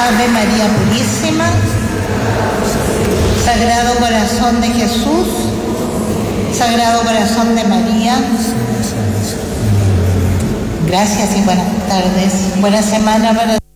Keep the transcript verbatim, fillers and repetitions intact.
Ave María Purísima, Sagrado Corazón de Jesús, Sagrado Corazón de María. Gracias y buenas tardes. Buena semana para